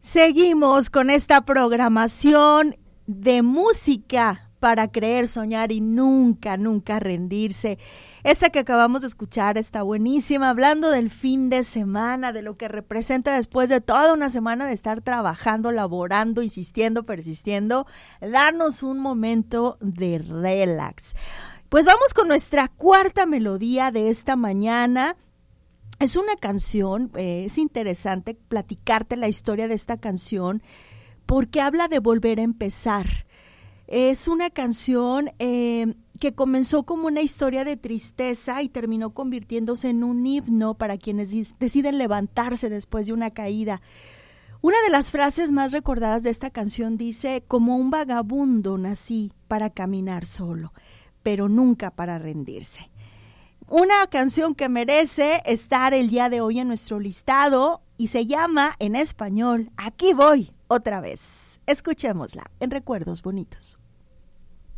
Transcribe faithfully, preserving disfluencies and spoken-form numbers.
Seguimos con esta programación de música para creer, soñar y nunca, nunca rendirse. Esta que acabamos de escuchar está buenísima, hablando del fin de semana, de lo que representa después de toda una semana de estar trabajando, laborando, insistiendo, persistiendo, darnos un momento de relax. Pues vamos con nuestra cuarta melodía de esta mañana. Es una canción, eh, es interesante platicarte la historia de esta canción porque habla de volver a empezar. Es una canción eh, que comenzó como una historia de tristeza y terminó convirtiéndose en un himno para quienes deciden levantarse después de una caída. Una de las frases más recordadas de esta canción dice: como un vagabundo nací para caminar solo, pero nunca para rendirse. Una canción que merece estar el día de hoy en nuestro listado y se llama en español Aquí voy otra vez. Escuchémosla en Recuerdos Bonitos.